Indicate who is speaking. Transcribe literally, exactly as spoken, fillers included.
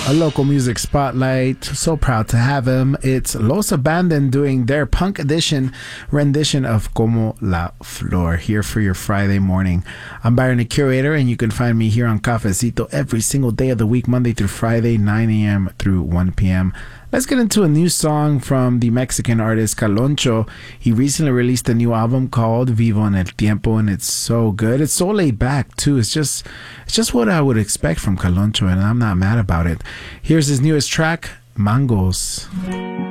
Speaker 1: A local music spotlight. So proud to have him. It's Los Abandoned doing their punk edition rendition of Como la Flor here for your Friday morning. I'm Byron, the curator, and you can find me here on Cafecito every single day of the week, Monday through Friday, nine a.m. through one p.m. Let's get into a new song from the Mexican artist Caloncho. He recently released a new album called Vivo en el Tiempo, and it's so good. It's so laid back too. It's just, it's just what I would expect from Caloncho, and I'm not mad about it. Here's his newest track, Mangos.